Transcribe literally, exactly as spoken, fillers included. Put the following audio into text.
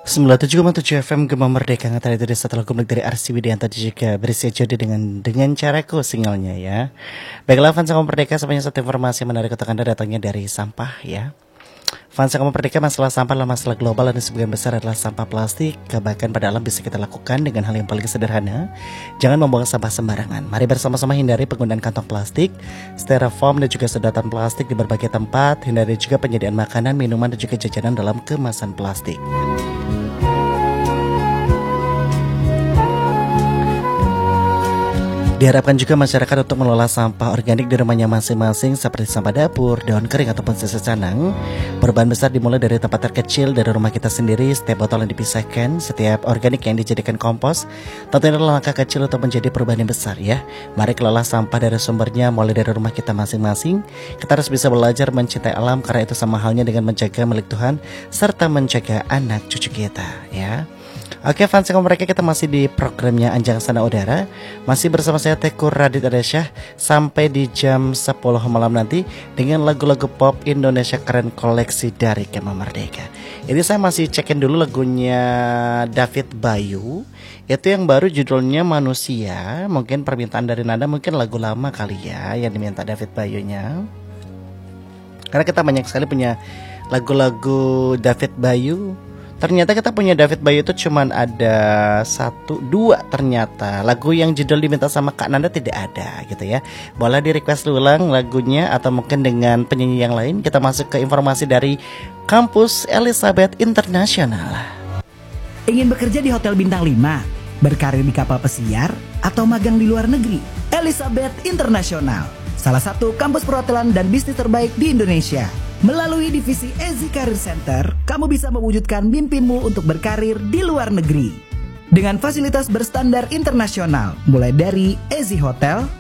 sembilan puluh tujuh koma tujuh F M Gema Merdeka Ngatari dari setelah kumlik dari R C Widianto juga berisi jadi dengan dengan caraku sinyalnya ya. Baiklah fans Gema Merdeka, sebanyak satu informasi menarik untuk Anda datangnya dari sampah ya. Fans Gema Merdeka, masalah sampah adalah masalah global dan sebagian besar adalah sampah plastik. Kebaikan pada alam bisa kita lakukan dengan hal yang paling sederhana. Jangan membuang sampah sembarangan. Mari bersama-sama hindari penggunaan kantong plastik, styrofoam dan juga sedotan plastik di berbagai tempat. Hindari juga penyediaan makanan, minuman dan juga jajanan dalam kemasan plastik. Diharapkan juga masyarakat untuk mengelola sampah organik di rumahnya masing-masing seperti sampah dapur, daun kering ataupun sisa canang. Perubahan besar dimulai dari tempat terkecil dari rumah kita sendiri. Setiap botol yang dipisahkan, setiap organik yang dijadikan kompos. Tentunya adalah langkah kecil untuk menjadi perubahan yang besar ya. Mari kelola sampah dari sumbernya mulai dari rumah kita masing-masing. Kita harus bisa belajar mencintai alam karena itu sama halnya dengan menjaga milik Tuhan serta menjaga anak cucu kita ya. Oke fans Gema Merdeka, kita masih di programnya Anjang Sana Udara. Masih bersama saya Tekur Radit Adesyah sampai di jam sepuluh malam nanti dengan lagu-lagu pop Indonesia keren koleksi dari Gema Merdeka. Ini saya masih cekin dulu lagunya David Bayu. Itu yang baru judulnya Manusia. Mungkin permintaan dari Nanda, mungkin lagu lama kali ya yang diminta David Bayunya. Karena kita banyak sekali punya lagu-lagu David Bayu. Ternyata kita punya David Bayu itu cuman ada satu, dua ternyata. Lagu yang judul diminta sama Kak Nanda tidak ada gitu ya. Boleh di request ulang lagunya atau mungkin dengan penyanyi yang lain. Kita masuk ke informasi dari Kampus Elizabeth International. Ingin bekerja di Hotel Bintang lima, berkarir di kapal pesiar, atau magang di luar negeri? Elizabeth International, salah satu kampus perhotelan dan bisnis terbaik di Indonesia. Melalui divisi Ezi Career Center, kamu bisa mewujudkan mimpimu untuk berkarir di luar negeri. Dengan fasilitas berstandar internasional, mulai dari Ezi Hotel,